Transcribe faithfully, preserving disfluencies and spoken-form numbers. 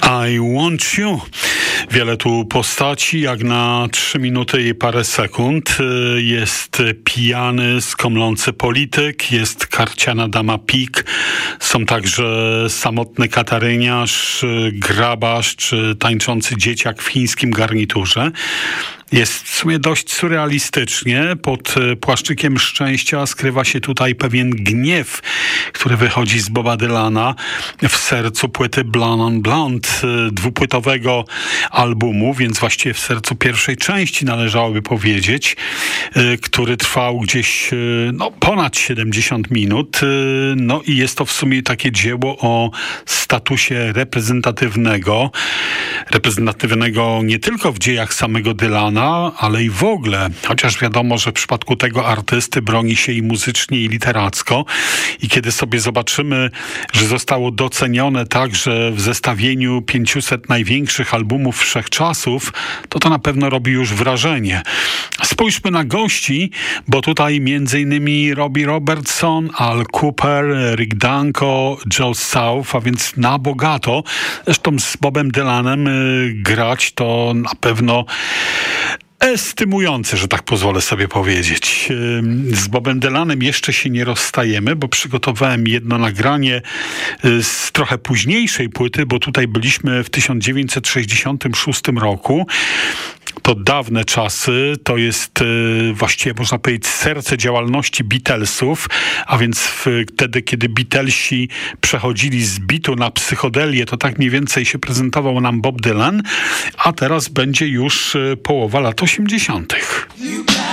I Want You. Wiele tu postaci, jak na trzy minuty i parę sekund. Jest pijany, skomlący polityk, jest karciana dama Pik, są także samotny kataryniarz, grabarz czy tańczący dzieciak w chińskim garniturze. Jest w sumie dość surrealistycznie. Pod płaszczykiem szczęścia skrywa się tutaj pewien gniew, który wychodzi z Boba Dylana w sercu płyty Blonde on Blonde, dwupłytowego albumu, więc właściwie w sercu pierwszej części należałoby powiedzieć, który trwał gdzieś no, ponad siedemdziesiąt minut. No i jest to w sumie takie dzieło o statusie reprezentatywnego. Reprezentatywnego nie tylko w dziejach samego Dylana, ale i w ogóle, chociaż wiadomo, że w przypadku tego artysty broni się i muzycznie, i literacko. I kiedy sobie zobaczymy, że zostało docenione także w zestawieniu pięciuset największych albumów wszechczasów, to to na pewno robi już wrażenie. Spójrzmy na gości, bo tutaj między innymi Robbie Robertson, Al Kooper, Rick Danko, Joe South, a więc na bogato. Zresztą z Bobem Dylanem y, grać to na pewno estymujące, że tak pozwolę sobie powiedzieć. Z Bobem Dylanem jeszcze się nie rozstajemy, bo przygotowałem jedno nagranie z trochę późniejszej płyty, bo tutaj byliśmy w tysiąc dziewięćset sześćdziesiątym szóstym roku. To dawne czasy, to jest y, właściwie można powiedzieć serce działalności Beatlesów, a więc wtedy, kiedy Beatlesi przechodzili z bitu na psychodelię, to tak mniej więcej się prezentował nam Bob Dylan, a teraz będzie już y, połowa lat osiemdziesiątych.